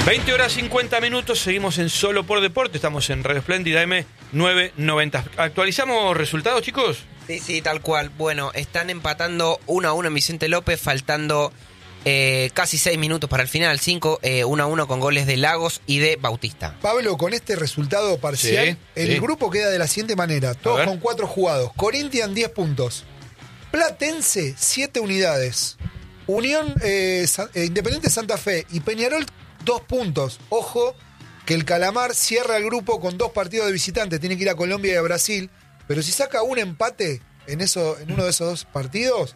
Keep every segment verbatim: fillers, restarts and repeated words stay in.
veinte horas cincuenta minutos, seguimos en Solo por Deporte, estamos en Radio Espléndida M novecientos noventa. ¿Actualizamos resultados, chicos? Sí, sí, tal cual. Bueno, están empatando uno a uno en Vicente López, faltando eh, casi seis minutos para el final, cinco, eh, uno a uno con goles de Lagos y de Bautista. Pablo, con este resultado parcial, Sí, el sí. grupo queda de la siguiente manera, todos con cuatro jugados. Corinthians, diez puntos. Platense, siete unidades. Unión eh, Sa- eh, Independiente Santa Fe y Peñarol, dos puntos. Ojo que el Calamar cierra el grupo con dos partidos de visitantes. Tiene que ir a Colombia y a Brasil. Pero si saca un empate en, eso, en uno de esos dos partidos,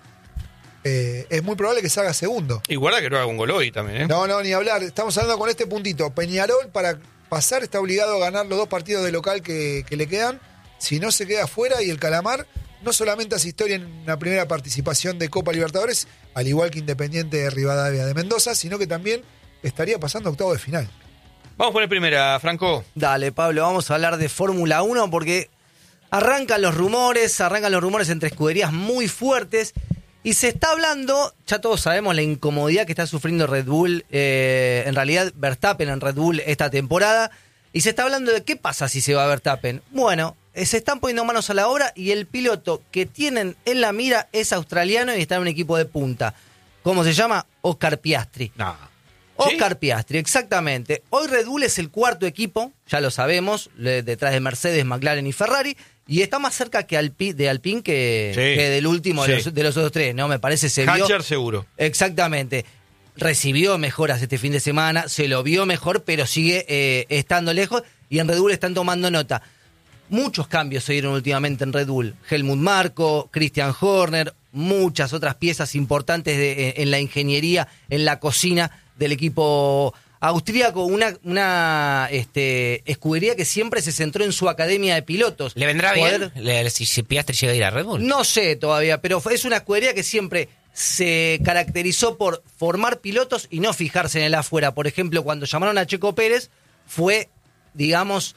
eh, es muy probable que salga segundo. Y guarda que no haga un gol hoy también, ¿eh? No, no, ni hablar. Estamos hablando con este puntito. Peñarol, para pasar, está obligado a ganar los dos partidos de local que, que le quedan. Si no, se queda fuera. Y el Calamar no solamente hace historia en la primera participación de Copa Libertadores, al igual que Independiente de Rivadavia de Mendoza, sino que también estaría pasando a octavo de final. Vamos a poner primera, Franco. Dale, Pablo, vamos a hablar de Fórmula uno porque arrancan los rumores, arrancan los rumores entre escuderías muy fuertes y se está hablando, ya todos sabemos la incomodidad que está sufriendo Red Bull, eh, en realidad Verstappen en Red Bull esta temporada, y se está hablando de qué pasa si se va Verstappen. Bueno, eh, se están poniendo manos a la obra y el piloto que tienen en la mira es australiano y está en un equipo de punta. ¿Cómo se llama? Oscar Piastri. No. Oscar ¿Sí? Piastri, exactamente. Hoy Red Bull es el cuarto equipo, ya lo sabemos, le- detrás de Mercedes, McLaren y Ferrari, y está más cerca que Alpi, de Alpine que, Sí. que del último de, Sí. los, de los otros tres, ¿no? Me parece se vio. Hatcher seguro. Exactamente. Recibió mejoras este fin de semana, se lo vio mejor, pero sigue eh, estando lejos, y en Red Bull están tomando nota. Muchos cambios se dieron últimamente en Red Bull. Helmut Marko, Christian Horner, muchas otras piezas importantes de, en la ingeniería, en la cocina del equipo austríaco. Una, una este, escudería que siempre se centró en su academia de pilotos. ¿Le vendrá Poder- bien le- si, si Piastri llega a ir a Red Bull? No sé todavía, pero fue- es una escudería que siempre se caracterizó por formar pilotos y no fijarse en el afuera. Por ejemplo, cuando llamaron a Checo Pérez, fue, digamos,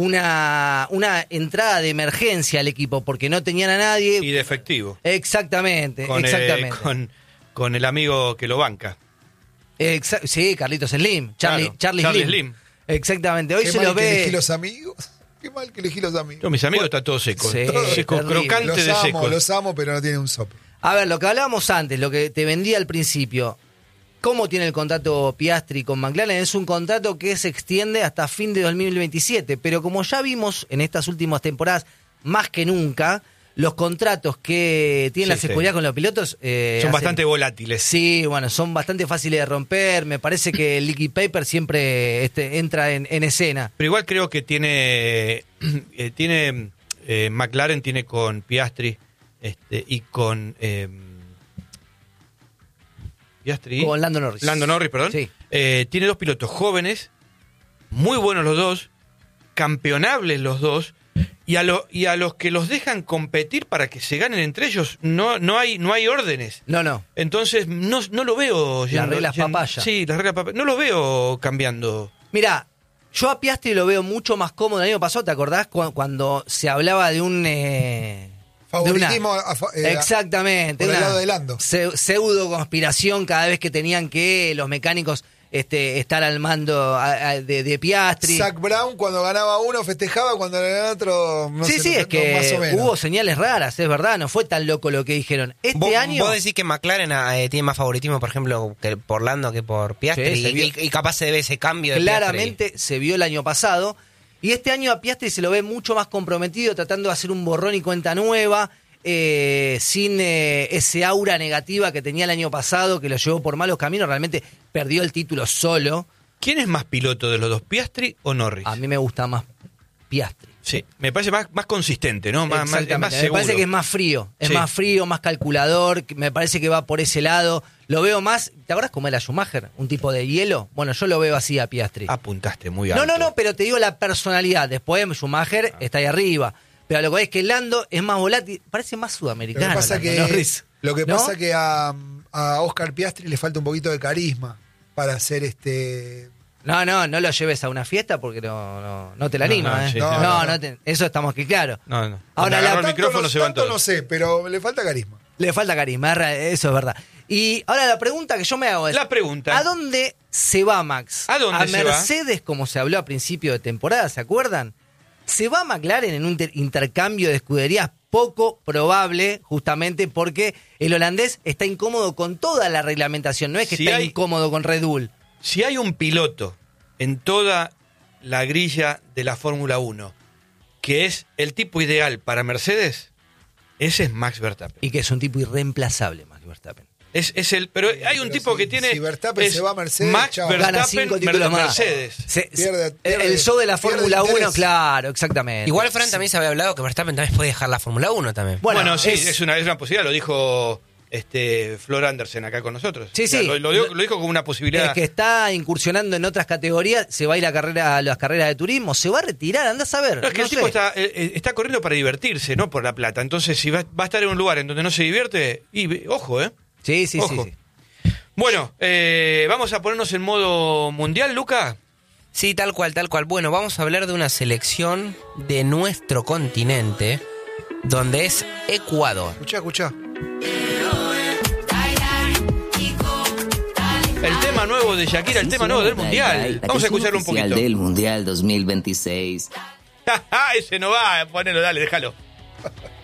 una, una entrada de emergencia al equipo, porque no tenían a nadie. Y de efectivo. Exactamente, Con, eh, exactamente. con, con el amigo que lo banca. Exa- sí, Carlitos Slim, Charlie, Claro, Charlie, Charlie Slim. Slim. Exactamente, hoy Qué se mal lo que elegí ve. los amigos. Qué mal que elegí los amigos. Yo, mis amigos están todos secos. Sí, Todos secos, terrible. crocantes Los de amo, secos. los amo, pero no tienen un soplo. A ver, lo que hablábamos antes, lo que te vendía al principio, ¿cómo tiene el contrato Piastri con McLaren? Es un contrato que se extiende hasta fin de dos mil veintisiete, pero como ya vimos en estas últimas temporadas, más que nunca, los contratos que tienen Sí, las sí. escuderías con los pilotos eh, Son hacen- bastante volátiles. Sí, bueno, son bastante fáciles de romper. Me parece que el Leaky Paper siempre este, entra en, en escena. Pero igual creo que tiene, eh, tiene eh, McLaren tiene con Piastri este, y con eh, Piastri Con Lando Norris. Lando Norris, perdón. Sí. Eh, tiene dos pilotos jóvenes, muy buenos los dos, campeonables los dos, y a, lo, y a los que los dejan competir para que se ganen entre ellos, no, no, hay, no hay órdenes. No, no. Entonces no, no lo veo. Las reglas papaya. Sí, las reglas papaya. No lo veo cambiando. Mira, yo a Piastri lo veo mucho más cómodo. El año pasado, ¿te acordás Cu- cuando se hablaba de un... eh, de una- Favoritismo a fa- eh, Exactamente. por el una lado de Lando. pseu- pseudo conspiración cada vez que tenían que los mecánicos este, estar al mando a- a- de, de Piastri. Zach Brown cuando ganaba uno festejaba, cuando ganaba otro no sí, sé, sí, no- es no, que más o menos. hubo señales raras, es verdad, no fue tan loco lo que dijeron. Este ¿Vos, año... vos decís que McLaren eh, tiene más favoritismo, por ejemplo, que por Lando que por Piastri, Sí, se y, vio. y- y capaz se debe ese cambio de Claramente se vio el año pasado. Y este año a Piastri se lo ve mucho más comprometido, tratando de hacer un borrón y cuenta nueva, eh, sin eh, ese aura negativa que tenía el año pasado, que lo llevó por malos caminos. Realmente perdió el título solo. ¿Quién es más piloto de los dos, Piastri o Norris? A mí me gusta más Piastri. Sí, me parece más, más consistente, ¿no? Más, más, es más Exactamente. Me seguro. parece que es más frío. Es Sí. más frío, más calculador. que Me parece que va por ese lado. Lo veo más. ¿Te acuerdas cómo era Schumacher? Un tipo de hielo. Bueno, yo lo veo así a Piastri. Apuntaste muy alto. No, no, no, pero te digo la personalidad. Después Schumacher está ahí arriba. Pero lo que es que Lando es más volátil, parece más Lo que sudamericano. pasa Lando que, Norris. lo que, ¿No? pasa que a, a Oscar Piastri le falta un poquito de carisma para hacer este... No, no, no lo lleves a una fiesta porque no, no, no te la No, anima. no, ¿eh? sí, no, sí. no, No, no. te- eso estamos que claro. No, no. Ahora, Cuando la- agarró el Tanto micrófono no, se van tanto todos. no sé, pero le falta carisma. Le falta carisma, es ra- eso es verdad. Y ahora la pregunta que yo me hago es... La pregunta. ¿A dónde se va Max? ¿A dónde ¿A se va? Mercedes, como se habló a principio de temporada, ¿se acuerdan? ¿Se va McLaren en un inter- intercambio de escuderías? Poco probable, justamente porque el holandés está incómodo con toda la reglamentación. No es que Si está hay- incómodo con Red Bull. Si hay un piloto en toda la grilla de la Fórmula uno que es el tipo ideal para Mercedes, ese es Max Verstappen. Y que es un tipo irreemplazable, Max Verstappen. Es, es el, pero hay un Pero tipo si- que tiene. si Verstappen es se va a Mercedes, Max chao. Gana Verstappen, cinco títulos Mer- más. Mercedes. Se- Pierde- se- pierde- el show de la pierde Fórmula interés. uno, claro, exactamente. Igual, Fran, también se había hablado que Verstappen también puede dejar la Fórmula uno también. Bueno, Bueno, sí, es- es, una, es una posibilidad, lo dijo este Flor Andersen acá con nosotros. Sí, O sea, sí. Lo, lo dijo, lo dijo como una posibilidad. Es que está incursionando en otras categorías, se va a ir a, carrera, a las carreras de turismo, se va a retirar, anda a saber. No, es que no el sé. tipo está, eh, eh, está corriendo para divertirse, no por la plata. Entonces, si va, va a estar en un lugar en donde no se divierte, y ve- ojo, ¿eh? Sí, sí, Ojo. sí, sí. Bueno, eh, vamos a ponernos en modo mundial, Luca. Sí, tal cual, tal cual. Bueno, vamos a hablar de una selección de nuestro continente, donde es Ecuador. Escuchá, escuchá. El tema nuevo de Shakira, el tema nuevo del mundial. Vamos a escucharlo un poquito. del Mundial dos mil veintiséis. Ese no va, ponelo, dale, déjalo.